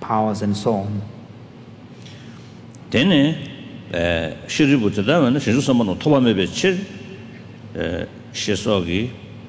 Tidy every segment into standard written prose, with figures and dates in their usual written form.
powers and so on. Then, Shiributada, when she was someone told me, Shisogi,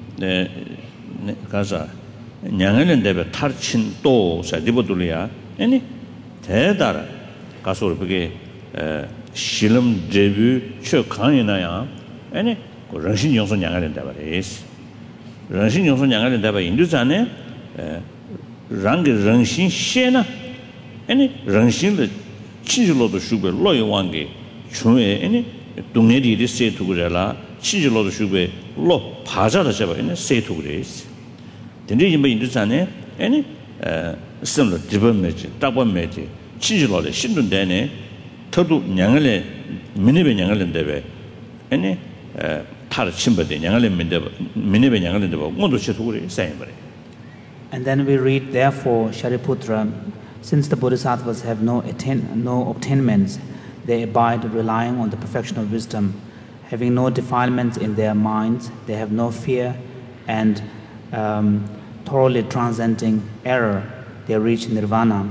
Gaza, Yangan Deva Tarchin Do, Sadibodulia, any Tedara, Gasurpege, Shilam debut, Chokanaya, any Ranshin Yonson Yangan Deva is. Ranshin Yonson Yangan Deva Indusane, Rang Ranshin Shena, any Ranshin the Chijolo the Sugar, Loy Wangi, Chue, any Dungedi say to Gurella, Chijolo the Sugar, Lo Paza the Seba, and say to Grace. The name in Indusane, any similar Dibber Meji, Double Meji, Chijolo, Shindun Dane, Todu Yangale, Minibe Yangalan Debe, any Tar Chimba, Yangalan Minibe Yangalan Debe, Mondo Cheturi, same. And then we read, therefore, Shariputra, since the Bodhisattvas have no obtainments, they abide relying on the perfection of wisdom. Having no defilements in their minds, they have no fear, and thoroughly transcending error, they reach nirvana.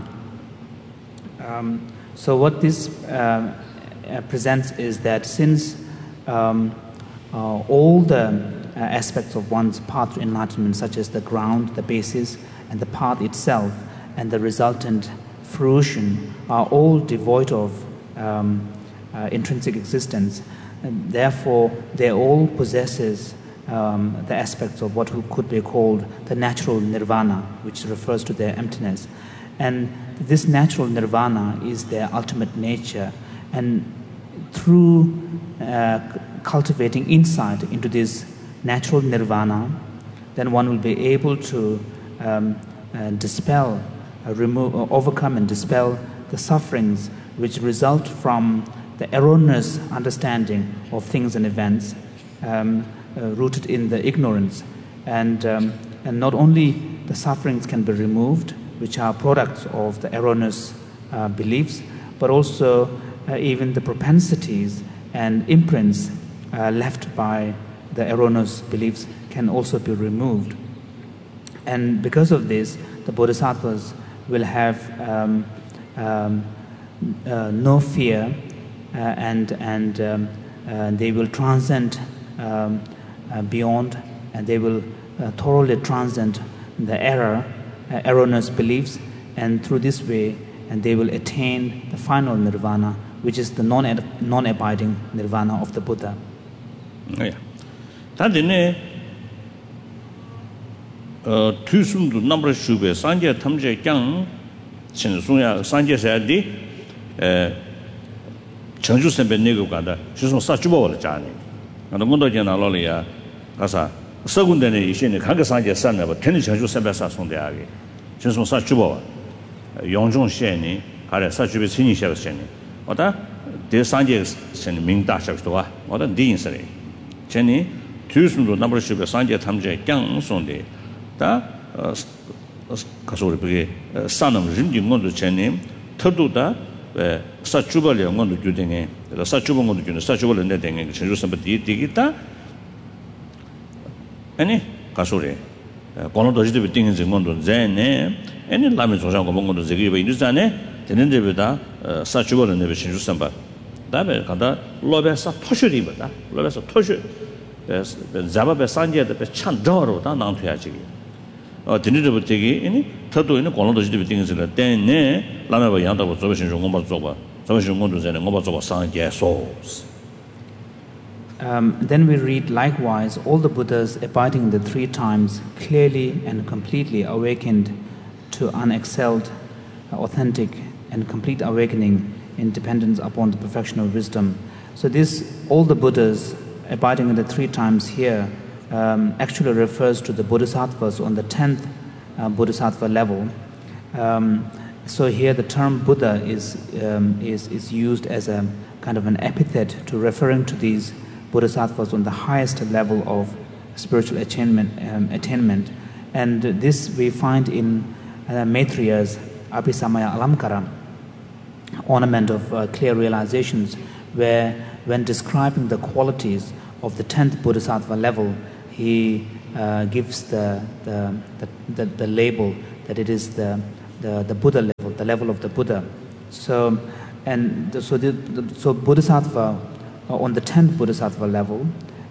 So what this presents is that since all the aspects of one's path to enlightenment, such as the ground, the basis, and the path itself, and the resultant fruition, are all devoid of intrinsic existence, and therefore they all possesses the aspects of what could be called the natural nirvana, which refers to their emptiness. And this natural nirvana is their ultimate nature, and through cultivating insight into this natural nirvana, then one will be able to dispel, overcome and dispel the sufferings which result from the erroneous understanding of things and events rooted in the ignorance. And not only the sufferings can be removed, which are products of the erroneous beliefs, but also even the propensities and imprints left by the erroneous beliefs can also be removed. And because of this, the Bodhisattvas will have no fear, and they will transcend beyond, and they will thoroughly transcend the erroneous beliefs, and through this way, and they will attain the final nirvana, which is the non-abiding nirvana of the Buddha. Yeah. Tadine Tusum number Shube, Sanja Tamje Gang, Chinsuya, Sanja Sadi, Chanju Sembe Neguganda, she's on such a journey. And the Mundo Janalolia, Casa, Sagundani, Shin, Kagasanja San, about 10 Chanju Sembasa on the Agi. She's on such a Yongjong Sheni, had such a Sini Sheni. What are the Sanjas send Ming Dasha, what a deansary. Jenny, Tusum number Shube, Sanja Tamje Gang Sunday. Da Kasuri son of Jim Gundu Chenim, Taduda, Sachuba Leongo Juding, the Sachuba on the Sachuba and netting, and somebody digita. Any Kasuri, Konodo things in Mondo Zene, any laments was among the Zigiba in Zane, the Nindevida, Sachuba and never change somebody. Dabe Kanda, Lobesa Toshuri, but Lobesa Toshu, Zaba Sanja, the Chandoro, down to Yachi. Dinitigi, any Tatu in a colon of things in the Den, Lama Yanda was Zovish Gomazoba, Zovish Gondos and Gomazoba Sanja souls. Then we read, likewise, all the Buddhas abiding the 3 times clearly and completely awakened to unexcelled, authentic, and complete awakening in dependence upon the perfection of wisdom. So all the Buddhas abiding in the 3 times here actually refers to the Bodhisattvas on the 10th Bodhisattva level. So here the term Buddha is used as a kind of an epithet to referring to these Bodhisattvas on the highest level of spiritual attainment. And this we find in Maitriya's Abhisamaya Alamkara, ornament of clear realizations, where when describing the qualities of the 10th Bodhisattva level, he gives the label that it is the the Buddha level, the level of the Buddha. So, so Bodhisattva, on the 10th Bodhisattva level,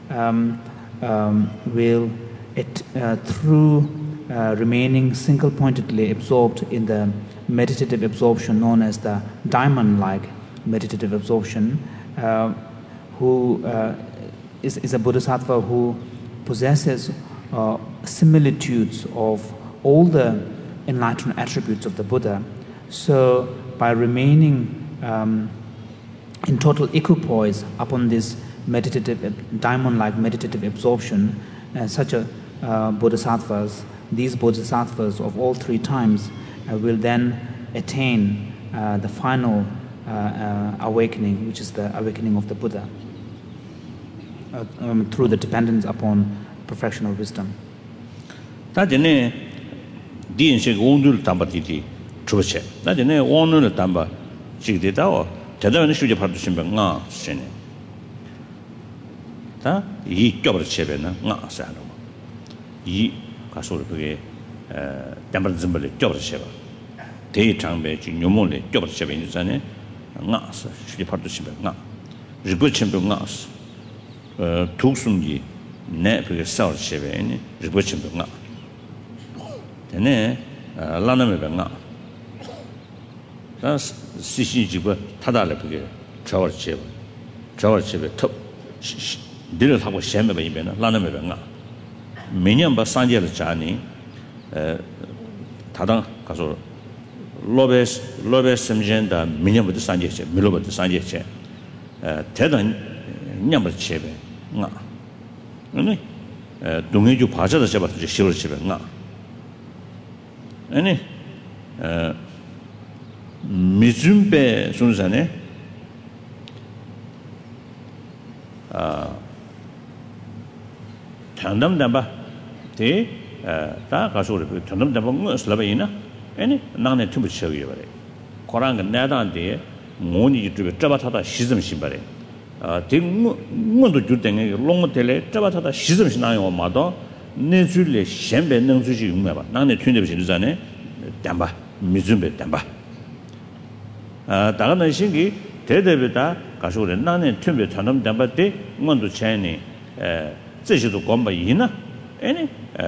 will, through remaining single-pointedly absorbed in the meditative absorption known as the diamond-like meditative absorption, who is a Bodhisattva who possesses similitudes of all the enlightened attributes of the Buddha. So by remaining in total equipoise upon this meditative, diamond-like meditative absorption, such a these bodhisattvas of all three times will then attain the final awakening, which is the awakening of the Buddha, through the dependence upon perfection of wisdom. 가서를 그게 담발 좀벌에 껴버려 봐. 대장배 진요몬에 껴버려 봐. 인자네. 나서 수지 파도 심배. 나. 리고 챔배 나서. 독순기 내 그게 싸울 셔베니. 리고 챔배 나. 되네. 라나메 나. 다 시시지고 타달래 그게 저월 셔. 저월 셔베 톱. 늘을 하고 셴매 이면은 라나메 나. 매년바 산제를 자니 다당 가서 로베스 심젠다 매년부터 산제체 밀로부터 산제체 대단 냠을 쳬베 나 아니 동해주 바자다 잡아서 시월 쳬베 나 아니 미준베 순산에 담담담바 대 다 가서를 담담담바 슬라바이나 아니 나네 틈을 쳐요 버래 고랑은 내다한테 모니 유튜브에 잡아타다 시즘 신발에 대문도 줄땡에 롱모텔에 잡아타다 시즘 신나요 마도 내줄래 셴베 능주지 용매봐 나네 튠데 비르자네 담바 미준베 담바 다가는 신기 대대비다 가서를 나네 틈에 담담담바 때 문도 채니 这些都光把赢呢，哎呢，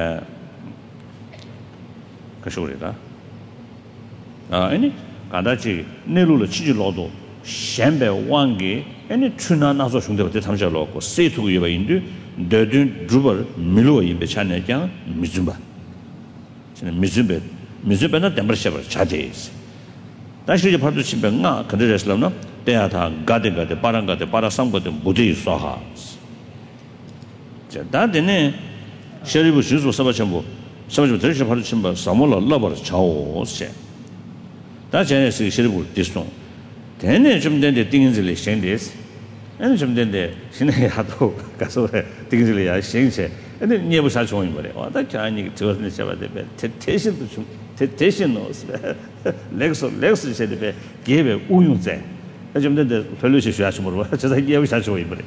可是我的，哎呢，刚才去内陆的积极劳动，300万个，哎呢，去那时候兄弟们在他们家劳过，谁图也不印度，德军主播米罗也被抢来讲米准吧，现在米准那点不下边差点意思，但是就跑到去边啊，可能就是了呢，等下他嘎的，把他3个的不得说哈。 다데네 셔리부 주소 사바첨부 들으셔 바로 침바 사모라 러버를 차오세 다제네스 셔리부 디송 데네 좀 된데 띵인들이 생데스 아니 좀 된데 신의 하도 가서 띵인들이야 생세 근데 니에부 사촌이 뭐래 와다 자니 저는 잡아대 대신도 좀 대신 넣었어 렉스 세대 개베 우용제 좀 된데 별로 쉬셔야지 모르고 저다 니에부 사촌이 뭐래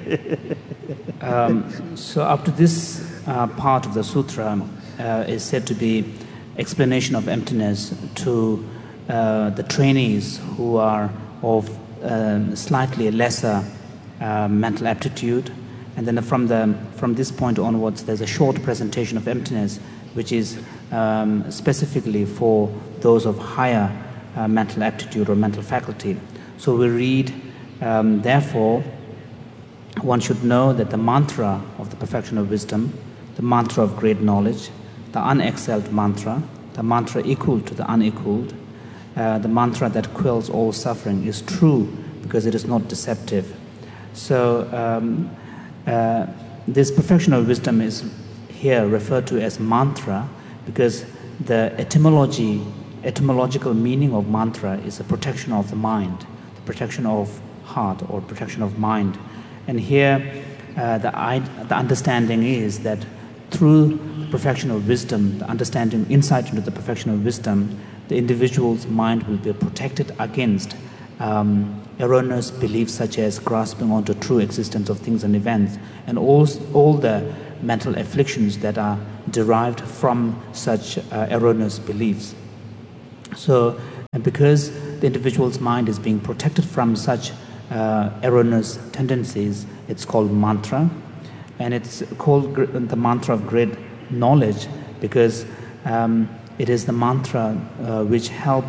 So up to this part of the sutra is said to be explanation of emptiness to the trainees who are of slightly lesser mental aptitude, and then from this point onwards there's a short presentation of emptiness which is specifically for those of higher mental aptitude or mental faculty. So we read, therefore one should know that the mantra of the perfection of wisdom, the mantra of great knowledge, the unexcelled mantra, the mantra equal to the unequaled, the mantra that quells all suffering is true because it is not deceptive. So this perfection of wisdom is here referred to as mantra because the etymological meaning of mantra is the protection of the mind, the protection of heart or protection of mind. And here, the understanding is that through the perfection of wisdom, the understanding, insight into the perfection of wisdom, the individual's mind will be protected against erroneous beliefs such as grasping onto true existence of things and events, and all the mental afflictions that are derived from such erroneous beliefs. So, and because the individual's mind is being protected from such erroneous tendencies, it's called mantra, and it's called the mantra of great knowledge because it is the mantra which help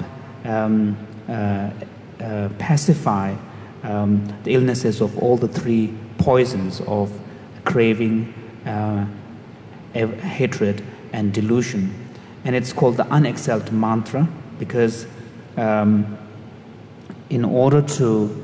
pacify the illnesses of all the three poisons of craving, hatred, and delusion. And it's called the unexcelled mantra because in order to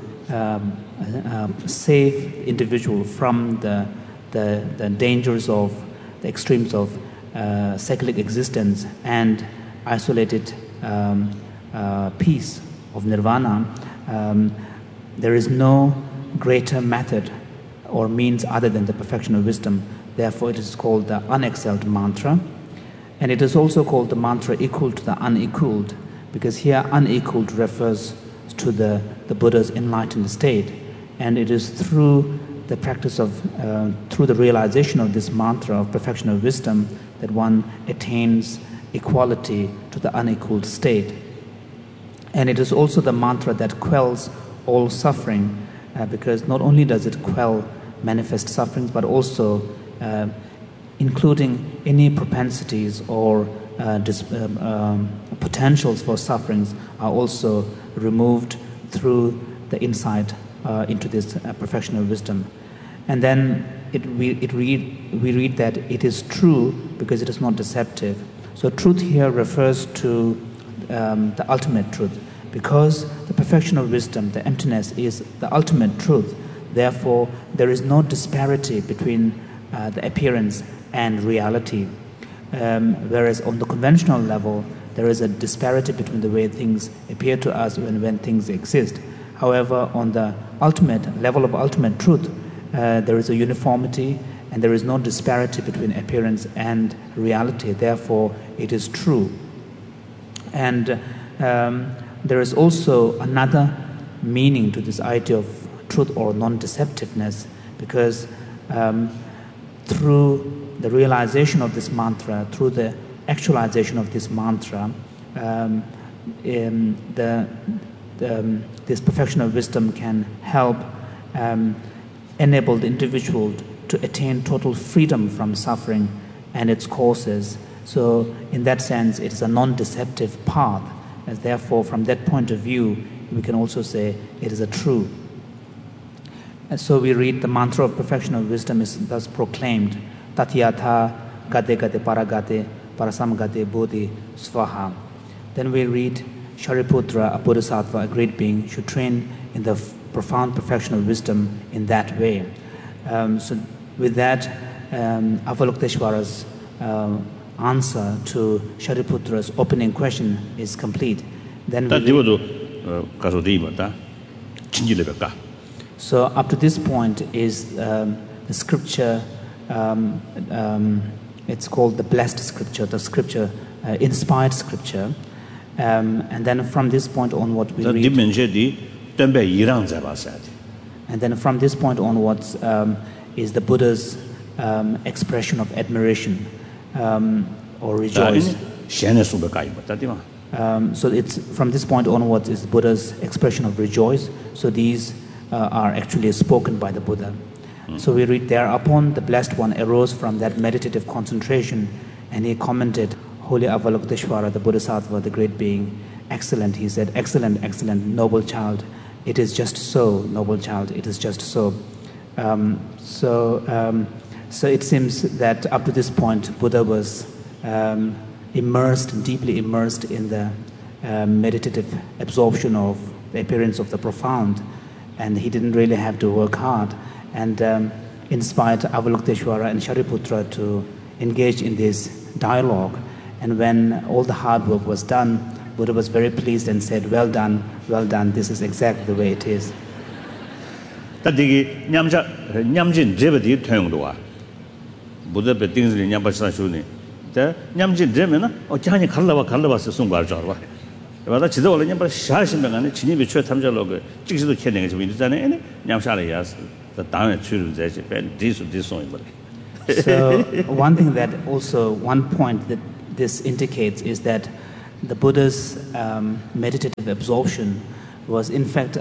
save the individual from the dangers of the extremes of cyclic existence and isolated peace of nirvana, there is no greater method or means other than the perfection of wisdom. Therefore, it is called the unexcelled mantra. And it is also called the mantra equal to the unequaled, because here unequaled refers to the Buddha's enlightened state. And it is through the practice of, through the realization of this mantra of perfection of wisdom that one attains equality to the unequaled state. And it is also the mantra that quells all suffering, because not only does it quell manifest sufferings, but also including any propensities or potentials for sufferings are also removed through the insight into this perfection of wisdom. And then we read that it is true because it is not deceptive. So truth here refers to the ultimate truth. Because the perfection of wisdom, the emptiness, is the ultimate truth. Therefore, there is no disparity between the appearance and reality. Whereas on the conventional level, there is a disparity between the way things appear to us when things exist. However, on the ultimate level of ultimate truth, there is a uniformity and there is no disparity between appearance and reality. Therefore, it is true. And there is also another meaning to this idea of truth or non-deceptiveness, because through the realization of this mantra, through the actualization of this mantra, this perfection of wisdom can help enable the individual to attain total freedom from suffering and its causes. So in that sense, it is a non-deceptive path. And therefore, from that point of view, we can also say it is a true. And so we read the mantra of perfection of wisdom is thus proclaimed, Tatyatha Gate Gate Paragate Parasam Gate Bodhi Svaha. Then we read, Shariputra, a bodhisattva, a great being, should train in the profound perfection of wisdom in that way. So with that, Avalokiteshvara's answer to Shariputra's opening question is complete. Then so up to this point is the scripture, it's called the blessed scripture, the scripture, inspired scripture. And then from this point onward we read, and then from this point onwards is the Buddha's expression of admiration or rejoice. So it's from this point onwards is Buddha's expression of rejoice. So these are actually spoken by the Buddha. So we read, thereupon the Blessed One arose from that meditative concentration and he commented, Holy Avalokiteshvara, the Bodhisattva, the great being, excellent, he said, excellent, excellent, noble child. It is just so, noble child, it is just so. So it seems that up to this point, Buddha was immersed, deeply immersed in the meditative absorption of the appearance of the profound, and he didn't really have to work hard, and inspired Avalokiteshvara and Shariputra to engage in this dialogue. And when all the hard work was done, Buddha was very pleased and said, well done, this is exactly the way it is. Buddha be things in Nyambasa Shuni. The Nyamjin Demina, or Chani Kalava Sungar. Rather, Chido, Shashim, and Chinibi Tamjaloga, Chisu Kenning, any Nyamshalias, the down children, this one. So, one thing that also, one point that this indicates is that the Buddha's meditative absorption was in fact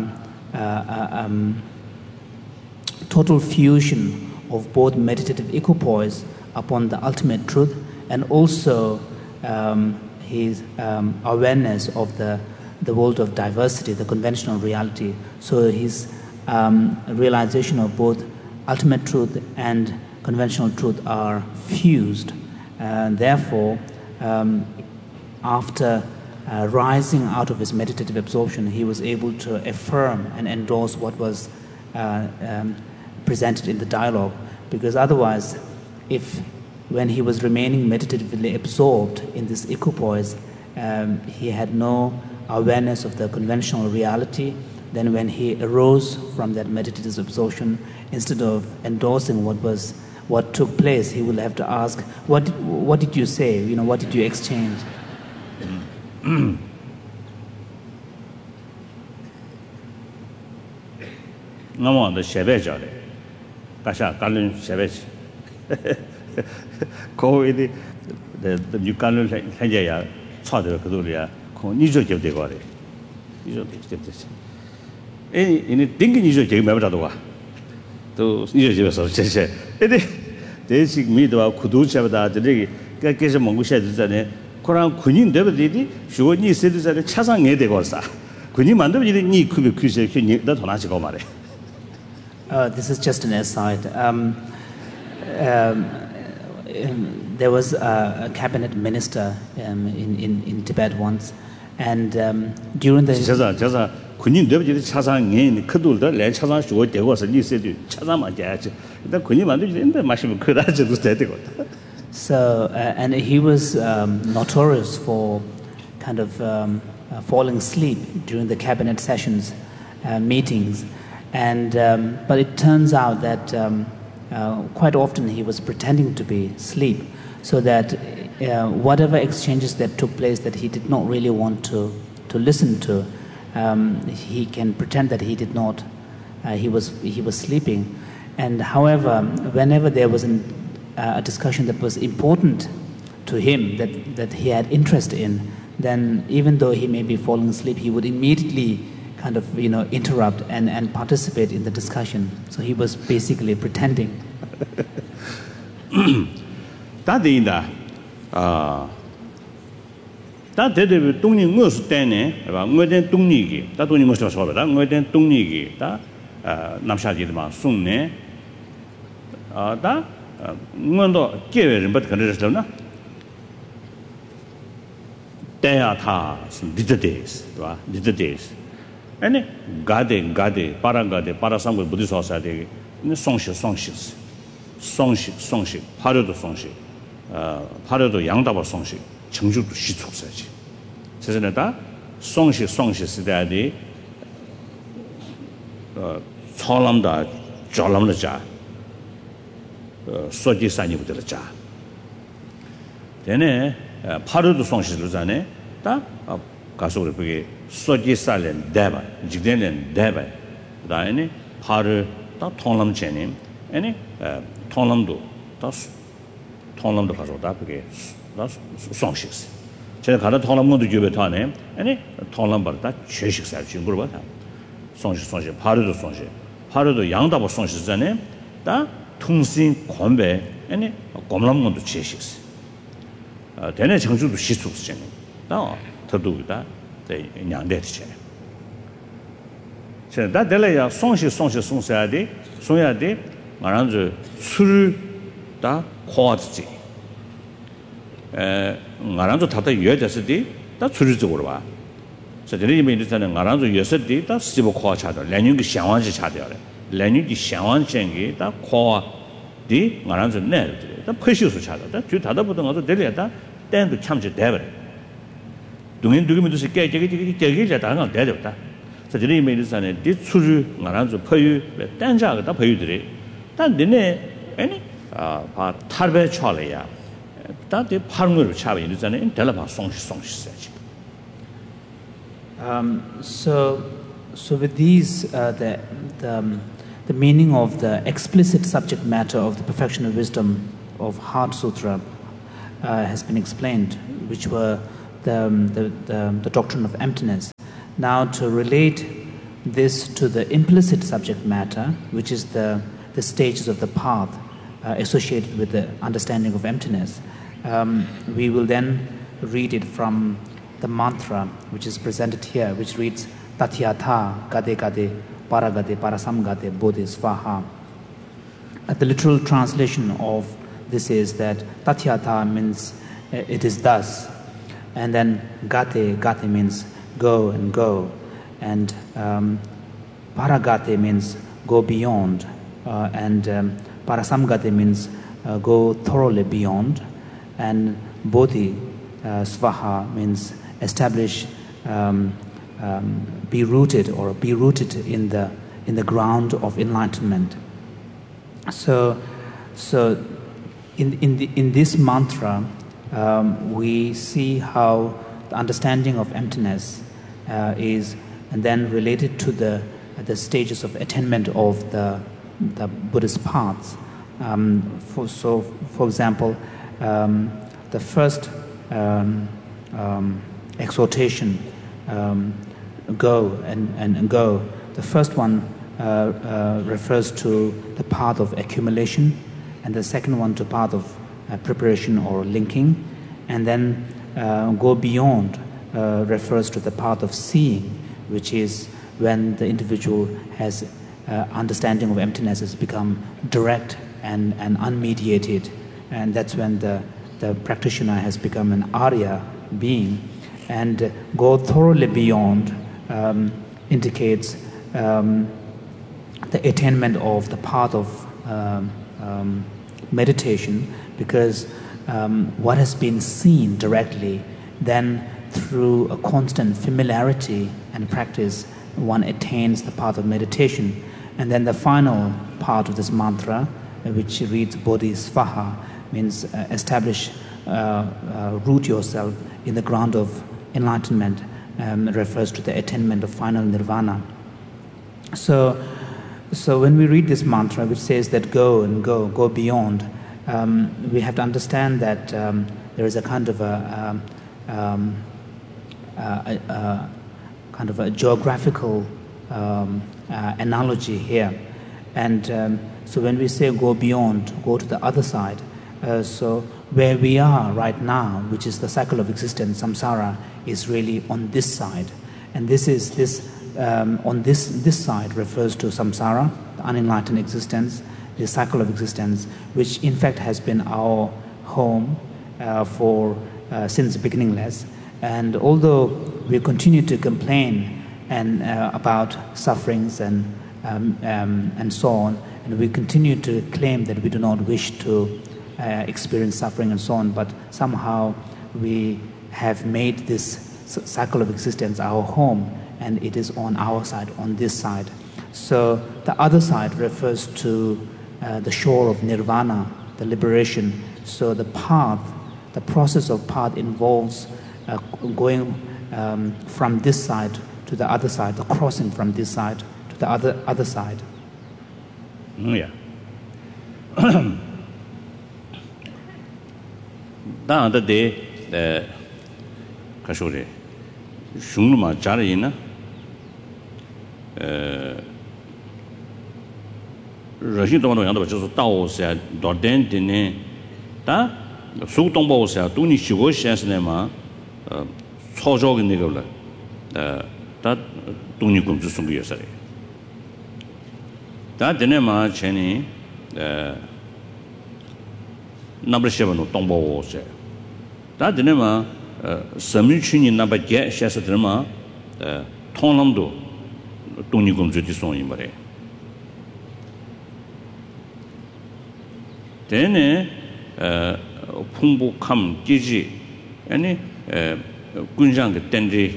total fusion of both meditative equipoise upon the ultimate truth and also his awareness of the world of diversity, the conventional reality. So his realization of both ultimate truth and conventional truth are fused. And therefore, after rising out of his meditative absorption, he was able to affirm and endorse what was presented in the dialogue. Because otherwise, if when he was remaining meditatively absorbed in this equipoise, he had no awareness of the conventional reality, then when he arose from that meditative absorption, instead of endorsing what took place, he will have to ask, what did you say? You know, what did you exchange? Namo the Shebejare. Kasha Kalun Shebej. Ko the new Kalun Hajaya, Father Kaduria, Nijo Jev de Gore. Nijo Jev. Any thinking Nijo Jev Mavadua. To Nijo Jev. They seek me to Kudu Shabda, the day, Kakes Mongusha, Koran Kunin Devidi, Shuni cities at the Chasang Edegorsa. Kunim Mando didn't need Kubi Kusa, that Honachigomare. This is just an aside. There was a cabinet minister in Tibet once, and during the 군인 되버지 차상에 크돌다 내 차상 쇼 되고서 니세도 차상만 돼야지. 일단 군인 만들지는데 마시면 그다지도 되고. So and he was notorious for kind of falling asleep during the cabinet sessions, meetings, and but it turns out that quite often he was pretending to be asleep, so that whatever exchanges that took place that he did not really want to listen to, he can pretend that he did not. He was sleeping, and however, whenever there was a discussion that was important to him, that he had interest in, then even though he may be falling asleep, he would immediately kind of interrupt and participate in the discussion. So he was basically pretending. 다데인다. 다 대대 동리 무엇 때네 봐 뭐된 동리기 다 동리 무엇 소리다 뭐된 동리기 다 남샤지도만 송네 다 뭐도 계획을 못 그러잖아 대야타 리더데스 봐 리더데스 아니 가데 파라상고 부디소사 되게 송시 파려도 송시 파려도 양다바 송시 정주도 시축사지. 그래서 다 송시 시대에 초람다 졸람다 자 소지산이부터 자 되네 파르도 송시를 자네 다 가서 그게 소지산은 대바 직대는 대바 그다음에 파르 다 통람제님 아니 통람도 다 통람도 가져다 그게 다 송식스 제가 가다 통람문도 주베타네 아니 통람바다 최식살 준 거로 봐 송식 파르도 양다보 송식잖아요 다 통신 권배 아니 검람문도 최식스 되네 정주도 시축스잖아요 다 더도다 대 양대지잖아요 제가 달래야 송셔야 돼 말한저 술을 다 코아지 나랑도 다다 여자들이 다 주류적으로 봐. 그래서 저희들이 이제는 나랑도 여자들이 다 스티브 코아 차다. 레닌기 상황지 차대요. 레닌기 상황쟁이 다 코아디 나랑도 내려. 다 퍼시우스 차다. 주 다다 보던 것도 내려다 땡도 참지 대버. 동행 두기면도 깨게 자다가 대졌다. 그래서 저희들이 이제는 디 수주 나랑도 퍼유 땡자가 다 퍼유들이 다 내내 아니 바 탈배 쳐려야 다들 파르르 차베 이르잖아요. 델라바 송시. So with these the meaning of the explicit subject matter of the perfection of wisdom of Heart Sutra has been explained, which were the doctrine of emptiness. Now, to relate this to the implicit subject matter, which is the stages of the path associated with the understanding of emptiness, we will then read it from the mantra which is presented here, which reads Tatyatha Gade Gade Paragade Parasamgade Bodhi Svaha. The literal translation of this is that Tatyatha means it is thus, and then Gate means go and go, and Paragate means go beyond, and Parasamgate means go thoroughly beyond, and Bodhi Svaha means establish, be rooted in the ground of enlightenment. So in this mantra, we see how the understanding of emptiness is, and then related to the stages of attainment of the Buddhist paths. For example, the first exhortation, go and go. The first one refers to the path of accumulation, and the second one to path of preparation or linking, and then go beyond refers to the path of seeing, which is when the individual has understanding of emptiness has become direct and unmediated, and that's when the practitioner has become an Arya being. And go thoroughly beyond indicates the attainment of the path of meditation, because what has been seen directly, then through a constant familiarity and practice, one attains the path of meditation. And then the final part of this mantra, which reads Bodhi Svaha, means establish, root yourself in the ground of enlightenment, refers to the attainment of final nirvana. So when we read this mantra, which says that go and go beyond, we have to understand that there is a kind of a geographical analogy here, and so when we say go beyond, go to the other side. So where we are right now, which is the cycle of existence, samsara, is really on this side, and this on this side refers to samsara, the unenlightened existence, the cycle of existence, which in fact has been our home for since beginningless. And although we continue to complain and about sufferings and so on, and we continue to claim that we do not wish to experience suffering and so on, but somehow we have made this cycle of existence our home, and it is on our side, on this side. So the other side refers to the shore of nirvana, the liberation. So the path, the process of path involves going from this side to the other side, the crossing from this side to the other side. Yeah. Da de kashore shungma jari na rashid dong yang de jiu dao xia duo den de ne da su dong bao xia du ni xu xia shi ne ma cao zhao ge ne ge le da du ni gong zhi song ye shi da de ne ma chen ni number 7 no dong bao xia da de ne ma sami chuni number 8 xia shi de ma tong lam do du ni gong zhi di song yin ba de 되네 풍부함 기지 아니 군장의 땐지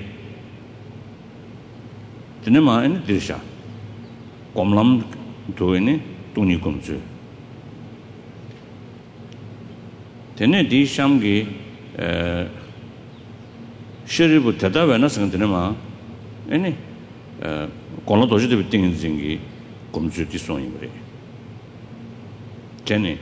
되네마 아니 들샤 곰람 도에네 돈이 검주 되네 디샴기 시리부 대다외나 생되네마 아니 곰람 도지도 비팅인지 검주 디송이 그래 되네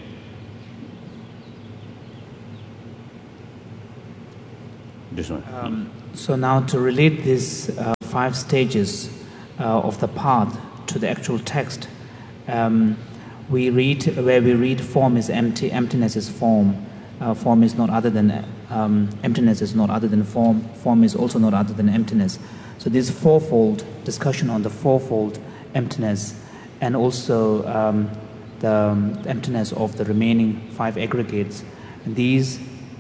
this one. So now to relate these 5 stages of the path to the actual text, we read form is empty, emptiness is form. Form is not other than emptiness is not other than form. Form is also not other than emptiness. So this fourfold discussion on the fourfold emptiness, and also the emptiness of the remaining 5 aggregates. These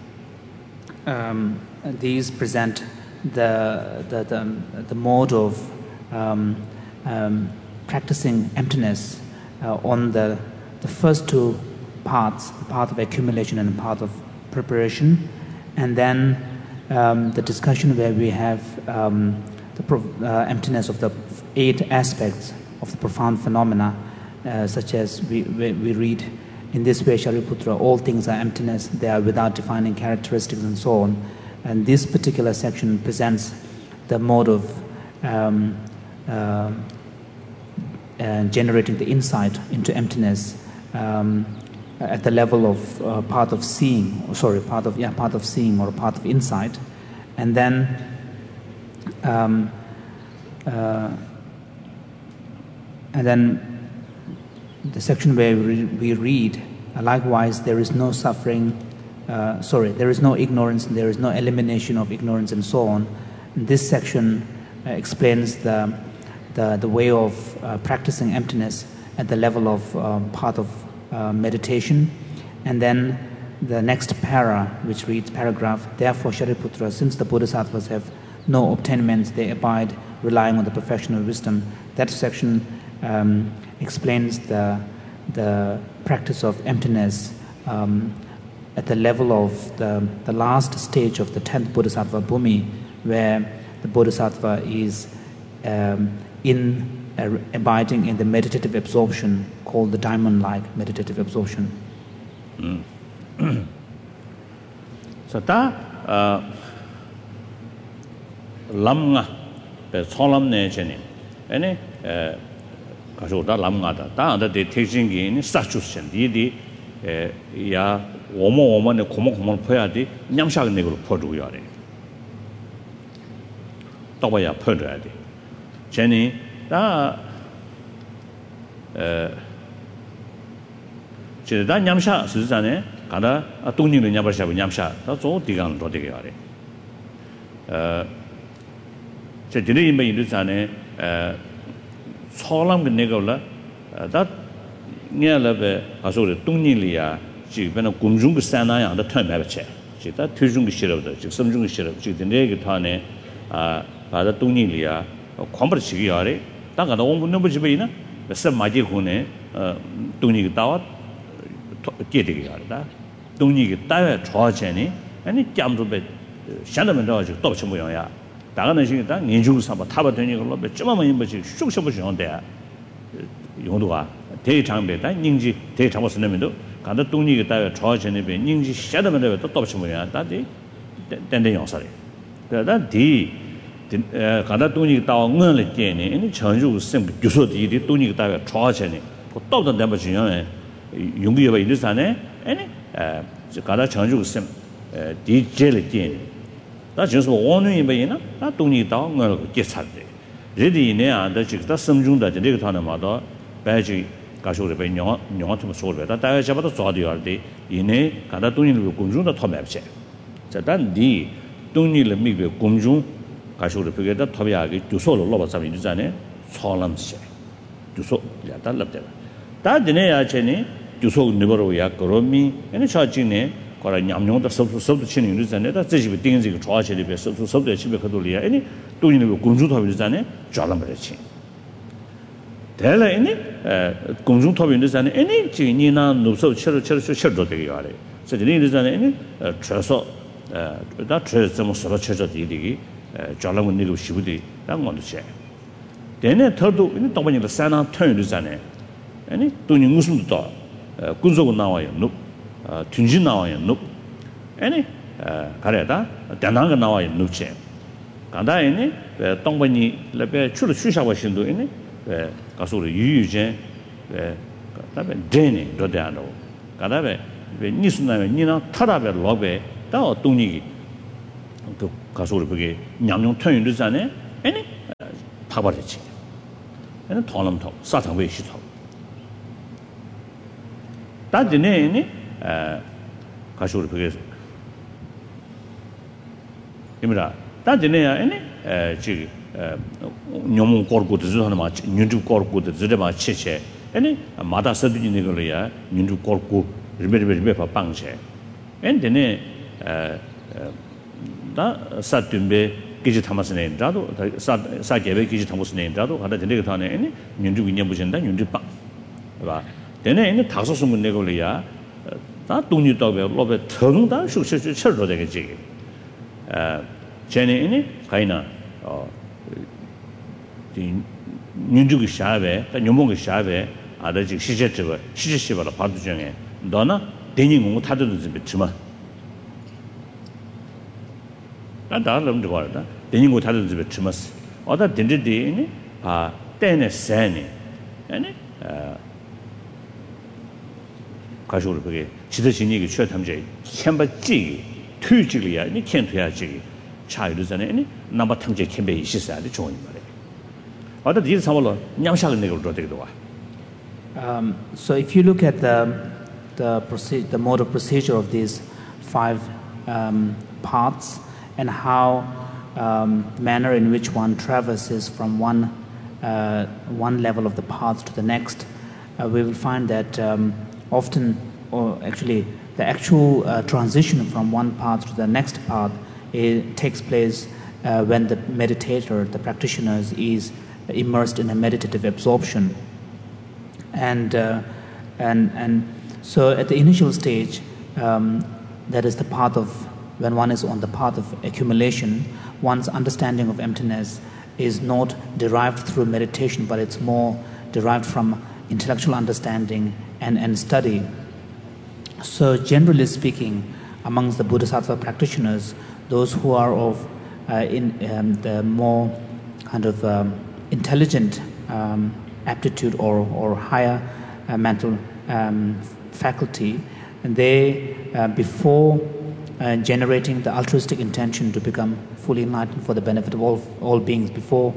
present the mode of practicing emptiness on the first 2 parts, the path of accumulation and the path of preparation, and then the discussion where we have the emptiness of the 8 aspects of the profound phenomena, such as we read in this way, Shariputra, all things are emptiness, they are without defining characteristics and so on. And this particular section presents the mode of generating the insight into emptiness at the level of path of seeing, path of seeing or path of insight, and then the section where we read, likewise, there is no suffering, there is no ignorance, there is no elimination of ignorance, and so on. And this section explains the way of practicing emptiness at the level of path of meditation. And then the next para, which reads paragraph, therefore, Shariputra, since the Bodhisattvas have no obtainments, they abide relying on the perfection of wisdom. That section explains the practice of emptiness at the level of the last stage of the 10th Bodhisattva Bhumi, where the Bodhisattva is abiding in the meditative absorption called the diamond-like meditative absorption. So that lamga pe solam ne cheni ene kaso da lamga da da de teaching in sachusen di ya omo ne komo phoya di nyamsha ne go pho du yare to ba ya pho de cheni da 제 다 냠샤 스즈자네 가다 동닝을 냠바샤고 냠샤 다조 디강 로데게 야레 제 드네 임베 인도자네 소람 그네고라 다 냐라베 가소르 동닝리야 지변의 공중그 산나야 다 텀매버체 지다 퇴중그 싫어도 지 섬중그 싫어 지 드네게 타네 바다 동닝리야 콤버치기 야레 다가다 온분 넘버 집에이나 몇 마지 후네 동닝이 따와 게되게 하다 동리기 따에 좋아지니 아니 짬도베 샹다면 저지 또 뭐야 다가는 신이다 년중 삼바 타바 되는 걸로 몇점만 임버지 쑥쑥 좋은데 용도가 대장배다 닝지 대장보스 내면도 가다 동리기 따에 좋아지는 배 닝지 샹다면 또 뭐야 다디 땡땡 용사래 그러다 디 가다 동리기 따와 응을 깨니 아니 전주 sem 교소들이 동리기 따에 좋아지니 또도 내가 중요해 용기가 있는사네 아니 가다 전주 셈 디젤 띠 나就是원원이 뭐이나 나 동이 다 걸 계산돼 레디네 안다 직다 섬중다这个团的嘛到白去 가쇼를 배 영어한테 소를 다 다야 잡아도 좋아도 할때 이네 가다 동이를 공중도 터매지 자단디 동이를 미베 공중 가쇼를 배게다 터비하게 주소를 넣어서 이잖아요 소람시 주소 야다 납다 다 드네야 체니 주소 니버로야 그러미 에네 차진네 거라 냠뇽도 섭도 치는 일이잖아요 다 제집에 띵지가 좋아지리 배 섭도 집에 가돌이야 에네 동이는 공중톱이 있잖아요 잘람버지 대래니 공중톱이 있잖아요 에네 지니나 노서 쳐도 되게 하래 저들이 있잖아요 에네 쳐서 다 쳐서 서로 쳐서 되게 잘람은 니고 시부디 딱 먼저 대네 더도 이 동반이를 산나 턴이잖아요 아니 돈이 무슨 또 군소고 나와요. 눕 tunji 나와요. 눕 아니 가래다 대나가 나와요. 눕체 간다에니 동반이 레베 출을 추샤고 신도 있네. 가서로 유유제 그다음에 데니 도대하노 가다베 니스나면 니나 타라베 로베 다 동리기 그 가서 우리 그게 냠용 턴인도잖아요. 아니 타버리지. 아니 돈음통 사탕왜 시터. 다지네 가서 우리 그게 이미라 다지네 아니 지 뇽몽 거르고도 저는 막 윤주 거르고도 저래 막 치체 아니 마다 서드니 거야 윤주 거르고 리베리베 방제 엔데네 다 사tumbe 기지 담았으네 자도 사게베 기지 담았으네 자도 하다 되게 다네 아니 윤주 위년 부신다 윤주 빵 봐 되네 아니 다섯 숨은 내걸이야 다 동료 더베 로베 텅다 숙식을 철로 되겠지 쟤네 아니 가이나 윤주기 샤베 뇽몽기 샤베 아다지 시제트버 시제시버라 바도 중에 너나 대니 공부 타도도 좀 있지만 나다름 좋아하다 대니 공부 타도도 좀 있지만 어다 딘디디니 때네 세니 아니 가지고 그게 지도진이 최탐제 첨바지 투지리야 니 켄투야지 차이르잖아요 아니 남바 탐제 켄베 있어야 돼 좋은 말이야 어다 디 상월로 냠샤를 내고 되기도 와 So if you look at the mode of procedure of these 5 paths and how manner in which one traverses from one level of the path to the next, we will find that often, or actually, the actual transition from one path to the next path takes place when the meditator, the practitioner, is immersed in a meditative absorption. And so at the initial stage, that is the path of, when one is on the path of accumulation, one's understanding of emptiness is not derived through meditation, but it's more derived from intellectual understanding and study. So generally speaking, amongst the Bodhisattva practitioners, those who are of the more kind of intelligent aptitude or higher mental faculty, and they before generating the altruistic intention to become fully enlightened for the benefit of all beings, before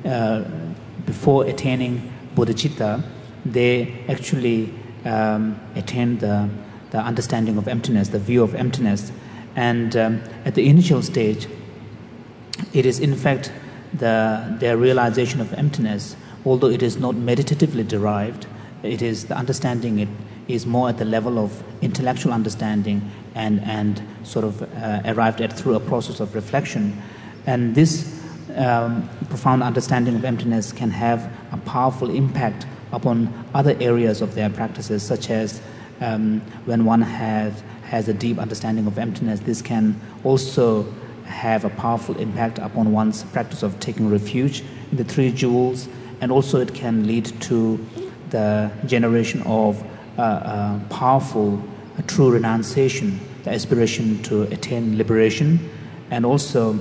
attaining bodhicitta, they actually attain the understanding of emptiness, the view of emptiness. And at the initial stage, it is in fact their realization of emptiness, although it is not meditatively derived, it is the understanding, it is more at the level of intellectual understanding and sort of arrived at through a process of reflection. And this profound understanding of emptiness can have a powerful impact upon other areas of their practices, such as when one has a deep understanding of emptiness, this can also have a powerful impact upon one's practice of taking refuge in the 3 jewels, and also it can lead to the generation of powerful true renunciation, the aspiration to attain liberation, and also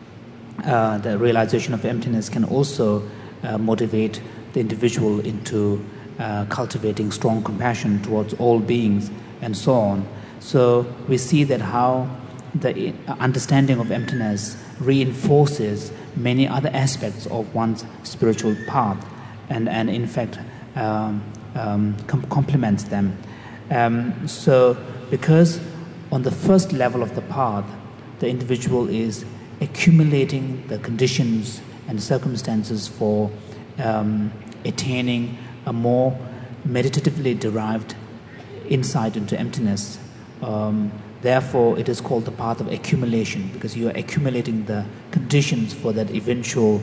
the realization of emptiness can also motivate the individual into cultivating strong compassion towards all beings and so on. So we see that how the understanding of emptiness reinforces many other aspects of one's spiritual path and in fact complements them. So because on the first level of the path, the individual is accumulating the conditions and circumstances for attaining a more meditatively derived insight into emptiness. Therefore, it is called the path of accumulation, because you are accumulating the conditions for that eventual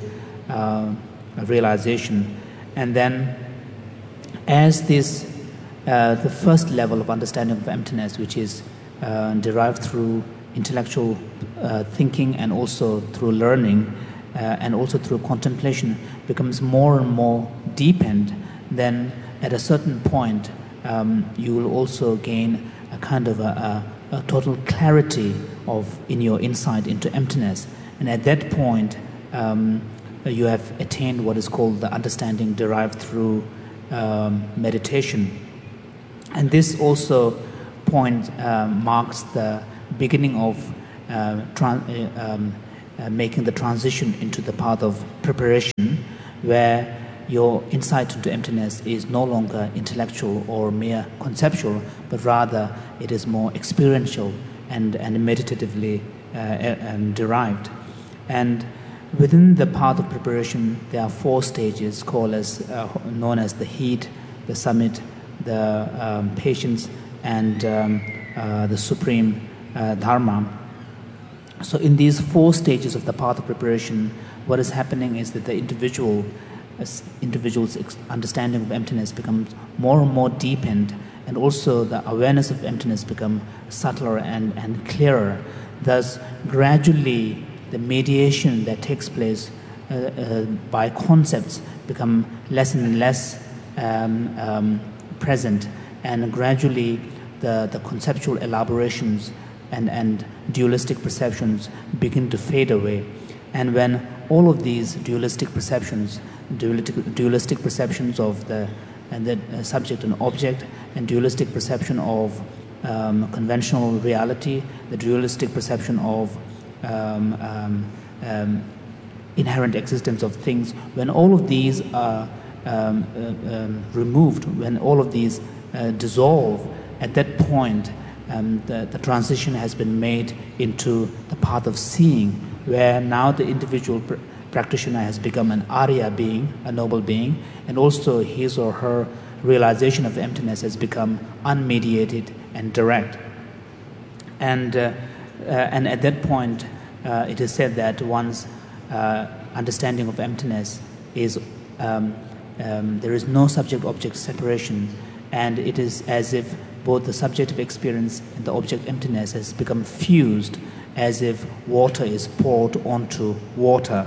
realization. And then, as this, the first level of understanding of emptiness, which is derived through intellectual thinking and also through learning and also through contemplation, becomes more and more deepened, then at a certain point you will also gain a kind of a total clarity in your insight into emptiness. And at that point you have attained what is called the understanding derived through meditation. And this also point marks the beginning of making the transition into the path of preparation, where your insight into emptiness is no longer intellectual or mere conceptual, but rather it is more experiential and meditatively derived. And within the path of preparation, there are 4 stages known as the heat, the summit, the patience, and the supreme dharma. So in these 4 stages of the path of preparation, what is happening is that the individual's understanding of emptiness becomes more and more deepened, and also the awareness of emptiness becomes subtler and clearer. Thus, gradually, the mediation that takes place by concepts become less and less present, and gradually the conceptual elaborations and dualistic perceptions begin to fade away. And when all of these dualistic perceptions of the subject and object, and dualistic perception of conventional reality, the dualistic perception of inherent existence of things, when all of these are removed, when all of these dissolve, at that point the transition has been made into the path of seeing, where now the individual practitioner has become an Arya being, a noble being, and also his or her realization of emptiness has become unmediated and direct. And at that point, it is said that one's understanding of emptiness is there is no subject-object separation, and it is as if both the subjective experience and the object emptiness has become fused, as if water is poured onto water.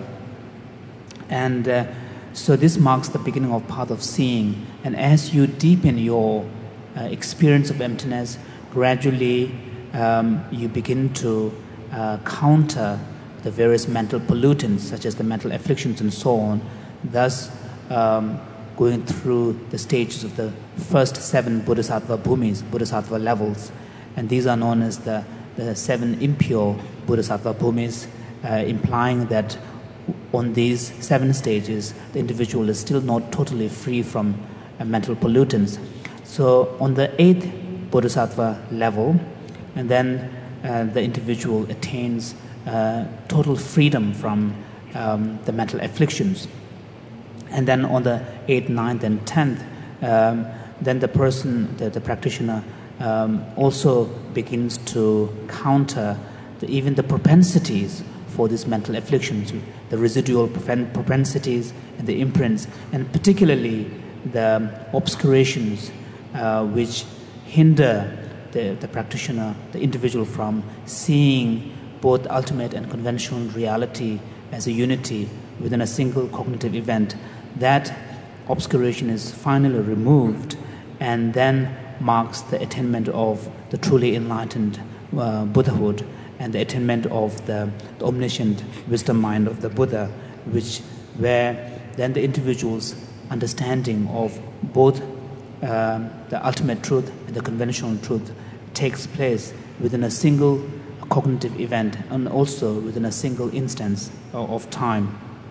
And so this marks the beginning of path of seeing. And as you deepen your experience of emptiness, gradually you begin to counter the various mental pollutants, such as the mental afflictions and so on, thus going through the stages of the first 7 bodhisattva bhumis, bodhisattva levels. And these are known as the 7 impure bodhisattva bhumis, implying that on these 7 stages, the individual is still not totally free from mental pollutants. So on the 8th bodhisattva level, and then the individual attains total freedom from the mental afflictions. And then on the 8th, 9th, and 10th, then the person, the practitioner, also begins to counter even the propensities for these mental afflictions, the residual propensities and the imprints, and particularly the obscurations which hinder the practitioner, the individual, from seeing both ultimate and conventional reality as a unity within a single cognitive event. That obscuration is finally removed, and then marks the attainment of the truly enlightened Buddhahood and the attainment of the omniscient wisdom mind of the Buddha, where then the individual's understanding of both the ultimate truth and the conventional truth takes place within a single cognitive event, and also within a single instance of time.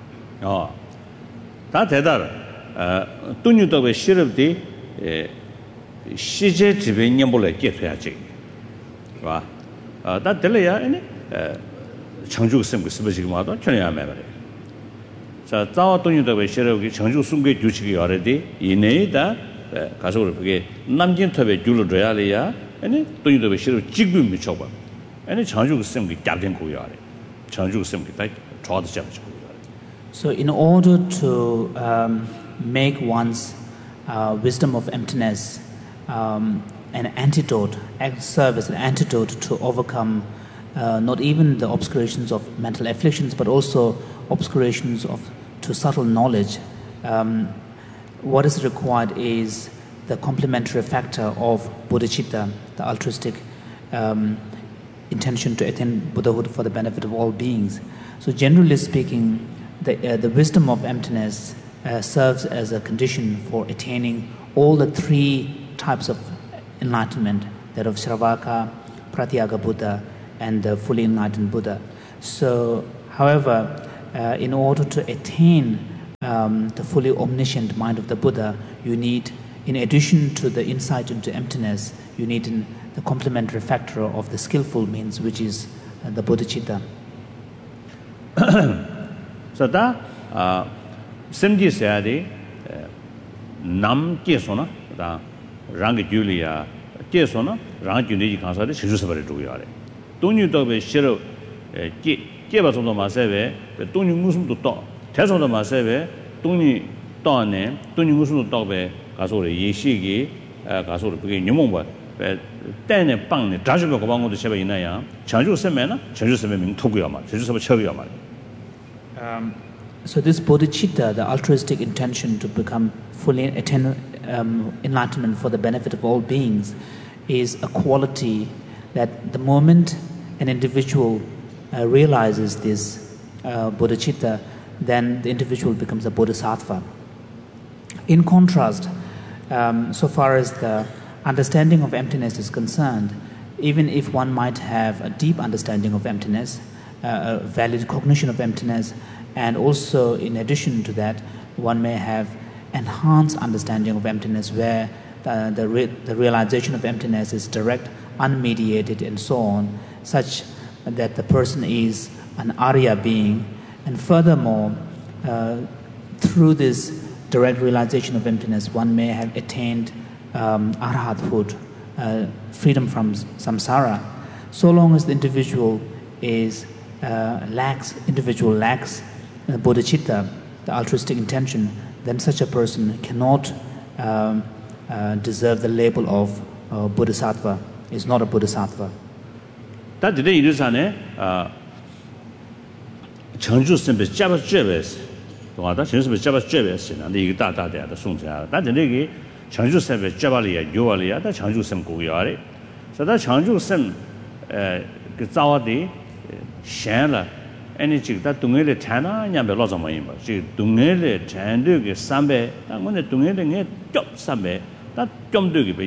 다 대달 뚜뉴덕의 시럽디 시제 지배념불에 깨서야지. 와. 다 들려야 아니 청주 섬그 스베지기 마도 전혀 안 말이야. 자, 자와 뚜뉴덕의 시럽이 청주 숨게 주치기 알아디 이내다 가서 그게 남진 탑에 줄어줘야 해야 아니 뚜뉴덕의 시럽 지금 미쳐 봐. 아니 청주 섬기 잡된 거야. 청주 섬기 다 좋아도 잡죠. So in order to make one's wisdom of emptiness an antidote, serve as an antidote to overcome not even the obscurations of mental afflictions, but also obscurations to subtle knowledge, what is required is the complementary factor of bodhicitta, the altruistic intention to attain Buddhahood for the benefit of all beings. So generally speaking, the wisdom of emptiness serves as a condition for attaining all the 3 types of enlightenment, that of Shravaka, Pratyaga Buddha, and the fully enlightened Buddha. So, However, in order to attain the fully omniscient mind of the Buddha, you need, in addition to the insight into emptiness, you need the complementary factor of the skillful means, which is the bodhicitta. So that Simji said, Nam Jesona, the Rangi Julia, Jesona, Rangi Kansa, she was very do yare. Don't you talk about Shiro, give us on the Maseve, but don't you Muslim to talk. Tell on the Maseve, don't you Tone, don't you Muslim to talk about Kasori, Yeshigi, Kasori, Numumba, but then a bang, the Dajab of Bango the Sheba Inaya, Chanju Semena, Chanju Semem Tokuyama, Chanju Chaviyama. So this bodhicitta, the altruistic intention to become fully enlightenment for the benefit of all beings, is a quality that the moment an individual realizes this bodhicitta, then the individual becomes a bodhisattva. In contrast, so far as the understanding of emptiness is concerned, even if one might have a deep understanding of emptiness, a valid cognition of emptiness, and also in addition to that, one may have enhanced understanding of emptiness where the realization of emptiness is direct, unmediated, and so on, such that the person is an Arya being. And furthermore, through this direct realization of emptiness, one may have attained arhathood, freedom from samsara. So long as the individual lacks bodhicitta, the altruistic intention, then such a person cannot deserve the label of bodhisattva, is not a bodhisattva. That today is an Chanju Simple Java Jevis, what that is Java Jevis, and the Data there, the Sunja. That the Negi Chanju Simple Javalia, Yualia, the Chanju Sim Guyari. So that Chanju Sim Gazawadi, Shana. Energy that Dungele Tana, Yambe Lozama, she Dungele, Chandu, Sambe, and when the Dungele job Sambe, that Jom Dugi,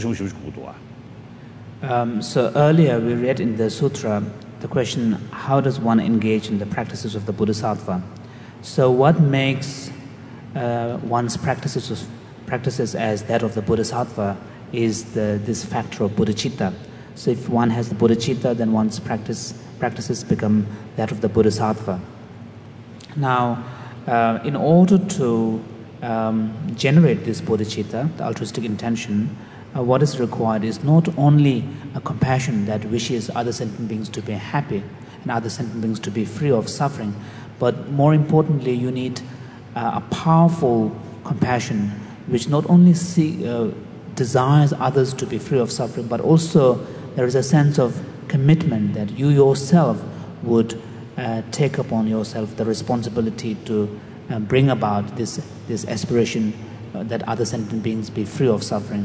So earlier we read in the sutra the question, how does one engage in the practices of the bodhisattva? So what makes one's practices as that of the bodhisattva is this factor of bodhicitta. So if one has the bodhicitta, then one's practices become that of the bodhisattva. Now, in order to generate this bodhicitta, the altruistic intention, what is required is not only a compassion that wishes other sentient beings to be happy and other sentient beings to be free of suffering, but more importantly, you need a powerful compassion which not only desires others to be free of suffering, but also there is a sense of commitment that you yourself would take upon yourself the responsibility to bring about this aspiration that other sentient beings be free of suffering.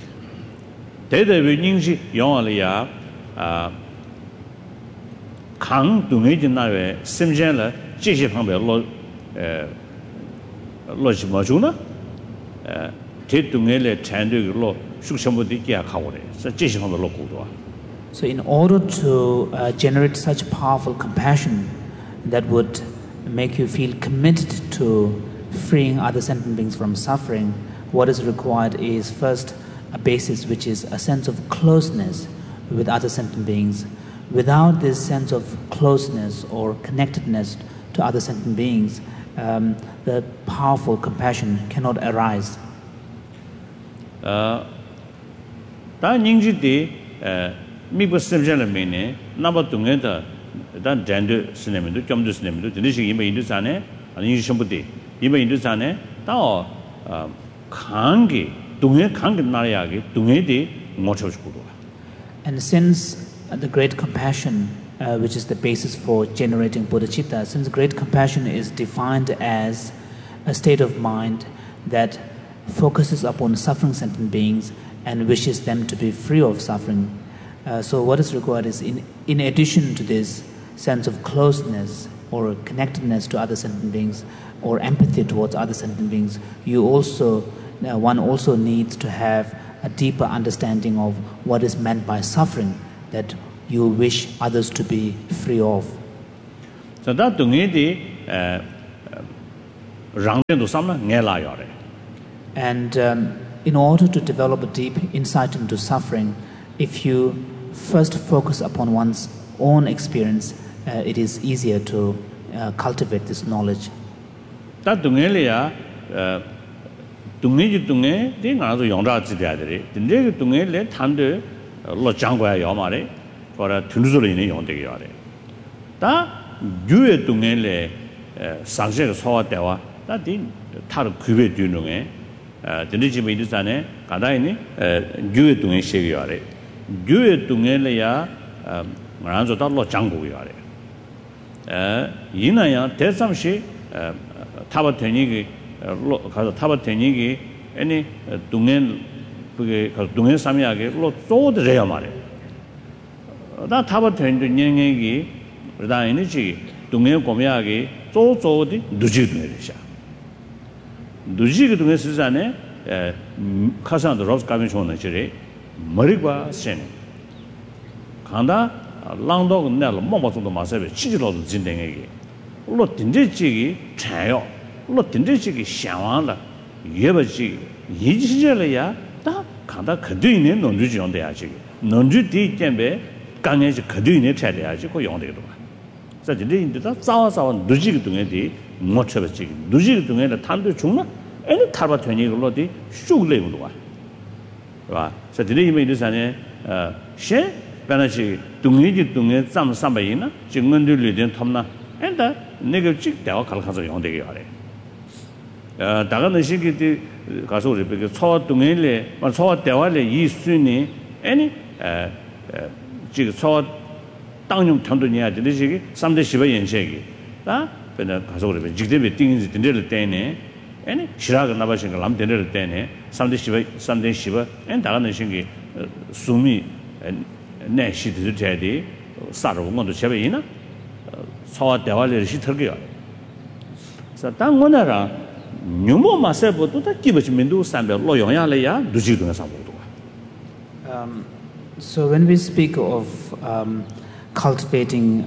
So in order to generate such powerful compassion that would make you feel committed to freeing other sentient beings from suffering, what is required is first a basis which is a sense of closeness with other sentient beings. Without this sense of closeness or connectedness to other sentient beings, the powerful compassion cannot arise. Mibo Semjala Mene, number Tungeta, that gender cinnamon, Jom to cinnamon, the Nishi Ima Indusane, and Yishambuti, Ima Indusane, Tao Kangi, Tunge Kangi Nariagi, Tungedi, Mochos Kudua. And since the great compassion, which is the basis for generating bodhicitta, since great compassion is defined as a state of mind that focuses upon suffering sentient beings and wishes them to be free of suffering. So what is required is, in addition to this sense of closeness or connectedness to other sentient beings or empathy towards other sentient beings, one also needs to have a deeper understanding of what is meant by suffering that you wish others to be free of. So that tungedi rangden do samna ngela yore. And in order to develop a deep insight into suffering, if you first focus upon one's own experience, it is easier to cultivate this knowledge. That tungeliya tungi tunge di nga zo yongda ji de de de tunge le tan de lo jang gwa yo ma de for a tunzu le ni yong de yo de da yue tunge le sang je ge so de wa da di ta de gube du nu nge de ji me de san ne ga dai ni yue tunge she ge yo de yue tunge le ya nga zo da lo jang gu yo de yin na ya de sam shi 타바 되니기 가서 타바 되니기 아니 동행 그게 동행 삼이하게 로 쪼드려야 말해 나 타바 되는 년행이 그러다 이니지 동행 고미하게 쪼쪼디 누지도 내리샤 누지기 동행 시간에 카산도 로스 가면 좋은 저리 머리가 센 간다 랑도 내가 뭐뭐도 마세베 치지로도 진행하게 로 딘제지기 차요 로 딘제지기 샹왕라 예버지 이지절이야 다 간다 그뒤네 논주지 용돼야지 논주 뒤 잼베 강에지 그뒤네 차려야지 그 용되도 봐 그래서 인데다 싸워서 누지기 동에디 못 쳐버지 누지기 동에는 탄도 중나 애는 타바 되니 그로디 쑥레고도 봐 봐 그래서 이메 이르산에 셰 변하지 동의지 동에 짬 삼바이나 증언들이 된 탐나 엔다 내가 직 대화 갈가서 용되게 하래 다가는 시기들 가서 우리 그 초동일에 초 대화에 이 순이 아니 지금 초 당용 편도니야 되는 시기 3대 10의 연세기 다 근데 가서 우리 직대비 띵인지 된들 때네 아니 시라가 나바신 걸 남 된들 때네 3대 10의 엔 다가는 시기 수미 내시들 제디 사로 것도 제베이나 소와 대화를 시털게요. 그래서 당원하라 뉴모 마세보도 다 기버지면도 삼별 로용야래야 누지도 상보도. So when we speak of cultivating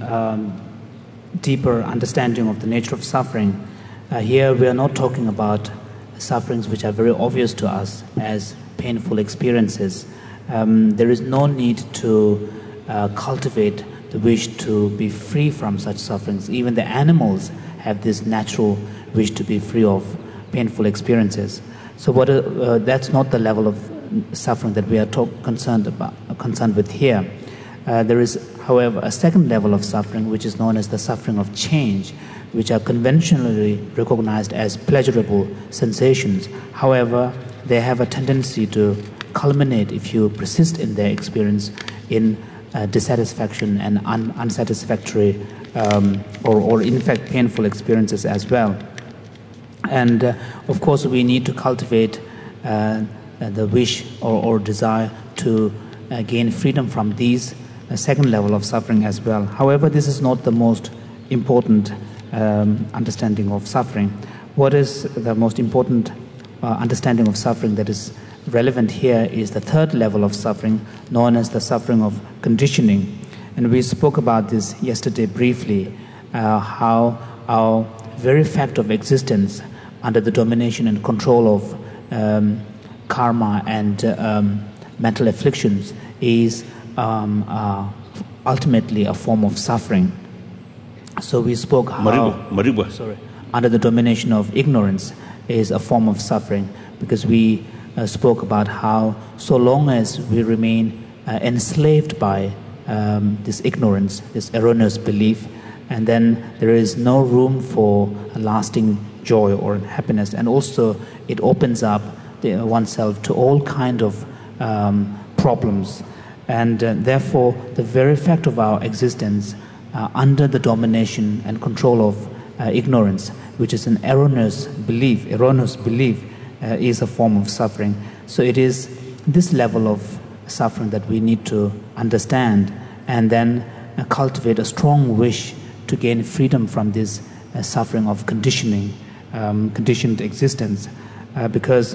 deeper understanding of the nature of suffering, here we are not talking about sufferings which are very obvious to us as painful experiences. There is no need to cultivate the wish to be free from such sufferings. Even the animals have this natural wish to be free of painful experiences. So that's not the level of suffering that we are concerned with here. There is, however, a second level of suffering which is known as the suffering of change, which are conventionally recognized as pleasurable sensations. However, they have a tendency to culminate, if you persist in their experience, in dissatisfaction and unsatisfactory or in fact painful experiences as well. And of course we need to cultivate the wish or desire to gain freedom from these second level of suffering as well. However, this is not the most important understanding of suffering. What is the most important understanding of suffering that is relevant here is the third level of suffering, known as the suffering of conditioning. And we spoke about this yesterday briefly, how our very fact of existence under the domination and control of karma and mental afflictions is ultimately a form of suffering. So we spoke how under the domination of ignorance is a form of suffering, because we spoke about how so long as we remain enslaved by this ignorance, this erroneous belief, and then there is no room for lasting joy or happiness, and also it opens up oneself to all kind of problems, and therefore the very fact of our existence under the domination and control of ignorance, which is an erroneous belief, is a form of suffering. So it is this level of suffering that we need to understand, and then cultivate a strong wish to gain freedom from this suffering of conditioning, conditioned existence, because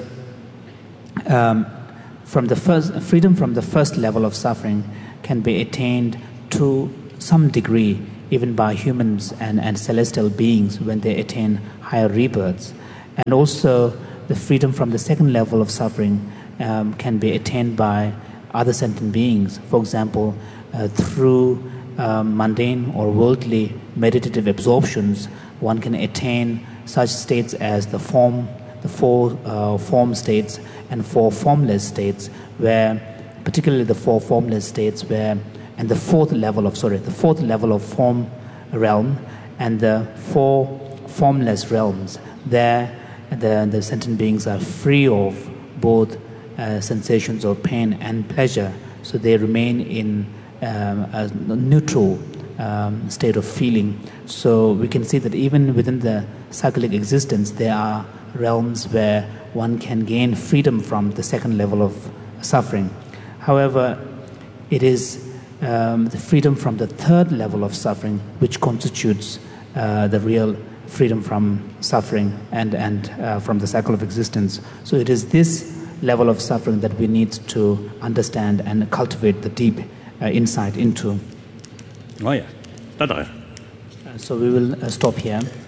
freedom from the first level of suffering can be attained to some degree even by humans and celestial beings when they attain higher rebirths. And also the freedom from the second level of suffering can be attained by other sentient beings. For example, through mundane or worldly meditative absorptions, one can attain such states as the four form states and four formless states, where particularly the four formless states and the fourth level of form realm and the four formless realms, there the sentient beings are free of both sensations of pain and pleasure, so they remain in a neutral state of feeling. So we can see that even within the cyclic existence, there are realms where one can gain freedom from the second level of suffering. However, it is the freedom from the third level of suffering which constitutes the real freedom from suffering and from the cycle of existence. So it is this level of suffering that we need to understand and cultivate the deep insight into. Oh yeah, that's all. So we will stop here.